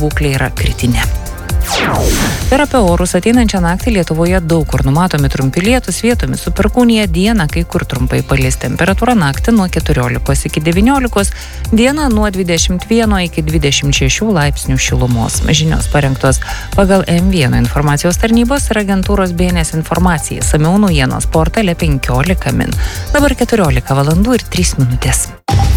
būklė yra kritinė. Ir apie orus ateinančią naktį Lietuvoje daug kur numatomi trumpi lietūs, vietomis su perkūnija, dieną kai kur trumpai palis, temperatūra naktį nuo 14 iki 19, dieną nuo 21 iki 26 laipsnių šilumos. Žinios parengtos pagal M1 informacijos tarnybos ir agentūros BNS informacijai, Samiau naujienos portale 15 min. Dabar 14 valandų ir 3 minutės.